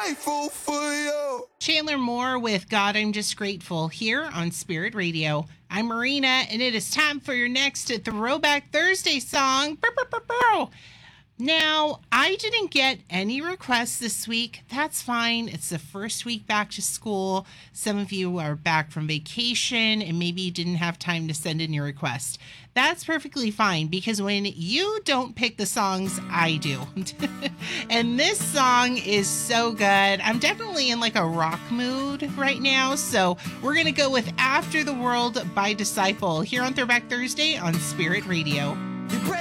grateful for you. Chandler Moore with God, I'm Just Grateful here on Spirit Radio. I'm Marina, and it is time for your next Throwback Thursday song. Now, I didn't get any requests this week. That's fine. It's the first week back to school. Some of you are back from vacation and maybe you didn't have time to send in your request. That's perfectly fine because when you don't pick the songs, I do. And this song is so good. I'm definitely in like a rock mood right now. So we're going to go with After the World by Disciple here on Throwback Thursday on Spirit Radio.